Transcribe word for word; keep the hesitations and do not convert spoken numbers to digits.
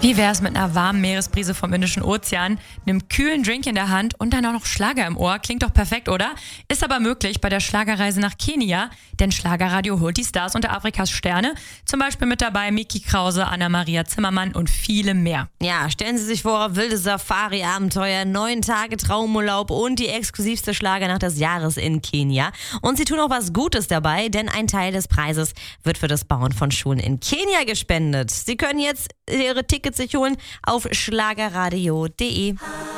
Wie wär's mit einer warmen Meeresbrise vom Indischen Ozean, einem kühlen Drink in der Hand und dann auch noch Schlager im Ohr? Klingt doch perfekt, oder? Ist aber möglich bei der Schlagerreise nach Kenia, denn Schlagerradio holt die Stars unter Afrikas Sterne. Zum Beispiel mit dabei Miki Krause, Anna-Maria Zimmermann und viele mehr. Ja, stellen Sie sich vor, wilde Safari-Abenteuer, neun Tage Traumurlaub und die exklusivste Schlagernacht des Jahres in Kenia. Und sie tun auch was Gutes dabei, denn ein Teil des Preises wird für das Bauen von Schulen in Kenia gespendet. Sie können jetzt ihre Tickets sich holen auf schlagerradio punkt de.